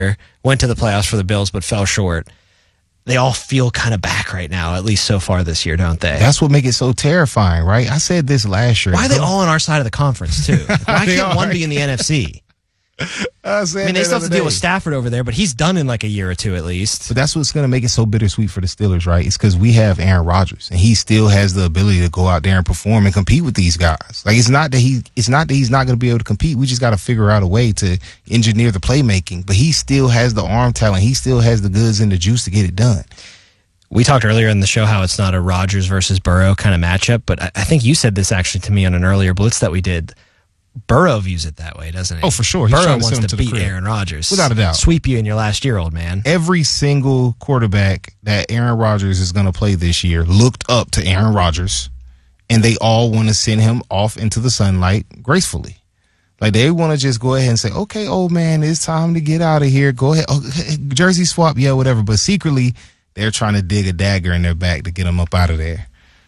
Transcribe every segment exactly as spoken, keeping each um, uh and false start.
went to the playoffs for the Bills but fell short. They all feel kind of back right now, at least so far this year, don't they? That's what makes it so terrifying, right? I said this last year. Why are they all on our side of the conference, too? Why can't are. one be in the N F C? I, said I mean, they still have to deal day. with Stafford over there, but he's done in like a year or two at least. But that's what's going to make it so bittersweet for the Steelers, right? It's because we have Aaron Rodgers, and he still has the ability to go out there and perform and compete with these guys. Like, it's not that he, it's not that he's not going to be able to compete. We just got to figure out a way to engineer the playmaking. But he still has the arm talent. He still has the goods and the juice to get it done. We talked earlier in the show how it's not a Rodgers versus Burrow kind of matchup, but I think you said this actually to me on an earlier blitz that we did. Burrow views it that way, doesn't he? Oh, for sure. He's Burrow to wants to, to beat crib. Aaron Rodgers. Without a doubt. Sweep you in your last year, old man. Every single quarterback that Aaron Rodgers is going to play this year looked up to Aaron Rodgers, and they all want to send him off into the sunlight gracefully. Like, they want to just go ahead and say, okay, old man, it's time to get out of here. Go ahead. Oh, jersey swap, yeah, whatever. But secretly, they're trying to dig a dagger in their back to get him up out of there.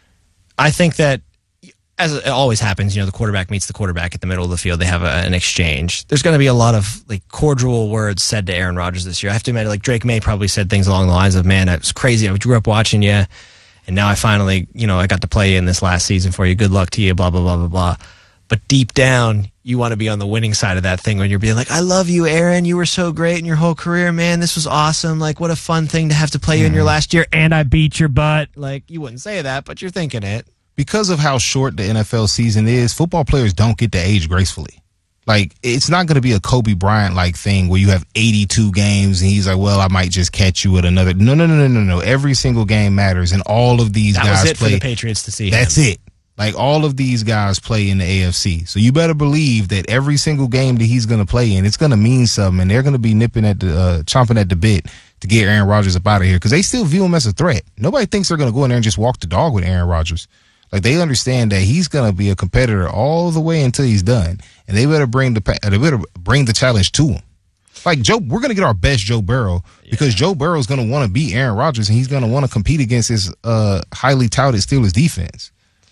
I think that, as it always happens, you know, the quarterback meets the quarterback at the middle of the field. They have a, an exchange. There's going to be a lot of like cordial words said to Aaron Rodgers this year. I have to admit, like Drake May probably said things along the lines of, man, it was crazy. I grew up watching you, and now I finally, you know, I got to play in this last season for you. Good luck to you, blah, blah, blah, blah, blah. But deep down, you want to be on the winning side of that thing when you're being like, I love you, Aaron. You were so great in your whole career, man. This was awesome. Like, what a fun thing to have to play you in your last year. And I beat your butt. Like, you wouldn't say that, but you're thinking it. Because of how short the N F L season is, football players don't get to age gracefully. Like, it's not going to be a Kobe Bryant-like thing where you have eighty-two games and he's like, well, I might just catch you at another. No, no, no, no, no, no. Every single game matters, and all of these that guys was it play. For the Patriots to see That's him. it. Like, all of these guys play in the A F C. So you better believe that every single game that he's going to play in, it's going to mean something, and they're going to be nipping at the, uh, chomping at the bit to get Aaron Rodgers up out of here because they still view him as a threat. Nobody thinks they're going to go in there and just walk the dog with Aaron Rodgers. Like, they understand that he's going to be a competitor all the way until he's done, and they better bring the they better bring the challenge to him. Like, Joe, we're going to get our best Joe Burrow because yeah. Joe Burrow is going to want to beat Aaron Rodgers, and he's going to want to compete against his uh, highly touted Steelers defense.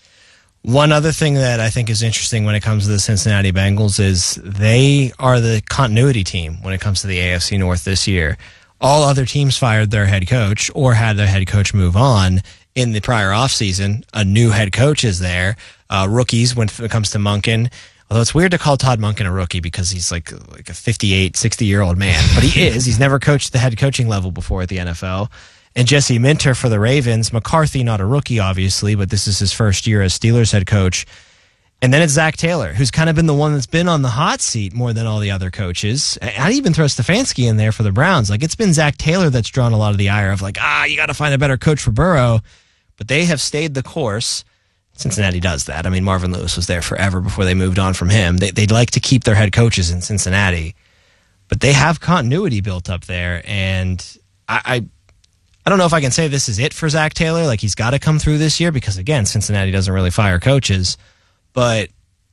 One other thing that I think is interesting when it comes to the Cincinnati Bengals is they are the continuity team when it comes to the A F C North this year. All other teams fired their head coach or had their head coach move on in the prior offseason. A new head coach is there. Uh, rookies, when it comes to Monken, although it's weird to call Todd Monken a rookie because he's like like a fifty-eight, sixty-year-old man. But he is. He's never coached the head coaching level before at the N F L. And Jesse Minter for the Ravens. McCarthy, not a rookie, obviously, but this is his first year as Steelers head coach. And then it's Zach Taylor, who's kind of been the one that's been on the hot seat more than all the other coaches. I'd even throw Stefanski in there for the Browns. Like, it's been Zach Taylor that's drawn a lot of the ire of like, ah, you got to find a better coach for Burrow. But they have stayed the course. Cincinnati does that. I mean, Marvin Lewis was there forever before they moved on from him. They, they'd like to keep their head coaches in Cincinnati. But they have continuity built up there. And I... I I don't know if I can say this is it for Zach Taylor. Like, he's got to come through this year because, again, Cincinnati doesn't really fire coaches. But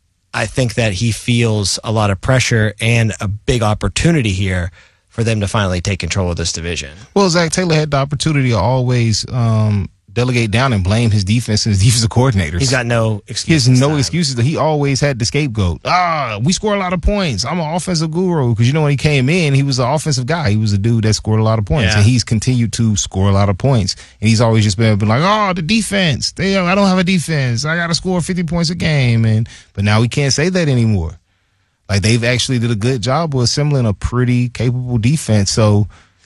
I think that he feels a lot of pressure and a big opportunity here for them to finally take control of this division. Well, Zach Taylor had the opportunity to always um, delegate down and blame his defense and his defensive coordinators. He's got no excuses. He has no excuses. He always had the scapegoat. Ah, we score a lot of points. I'm an offensive guru. Because, you know, when he came in, he was an offensive guy. He was a dude that scored a lot of points. Yeah. And he's continued to score a lot of points. And he's always just been, been like, oh, the defense. They, I don't have a defense. I got to score fifty points a game. And But now we can't say that anymore. Like, they've actually did a good job of assembling a pretty capable defense. So,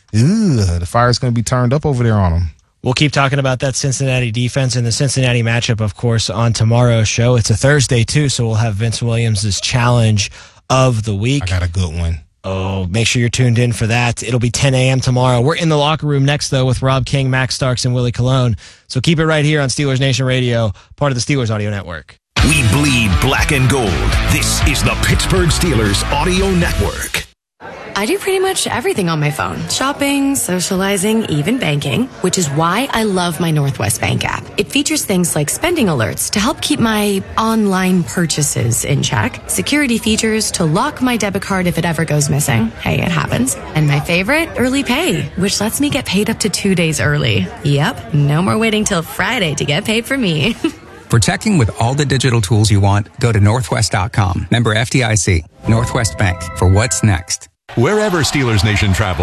ugh, the fire's going to be turned up over there on them. We'll keep talking about that Cincinnati defense and the Cincinnati matchup, of course, on tomorrow's show. It's a Thursday, too, so we'll have Vince Williams' challenge of the week. I got a good one. Oh, make sure you're tuned in for that. It'll be ten a.m. tomorrow. We're in the locker room next, though, with Rob King, Max Starks, and Willie Colon. So keep it right here on Steelers Nation Radio, part of the Steelers Audio Network. We bleed black and gold. This is the Pittsburgh Steelers Audio Network. I do pretty much everything on my phone. Shopping, socializing, even banking, which is why I love my Northwest Bank app. It features things like spending alerts to help keep my online purchases in check, security features to lock my debit card if it ever goes missing. Hey, it happens. And my favorite, early pay, which lets me get paid up to two days early. Yep, no more waiting till Friday to get paid for me. For checking with all the digital tools you want, go to northwest dot com. Member F D I C. Northwest Bank. For what's next. Wherever Steelers Nation travels,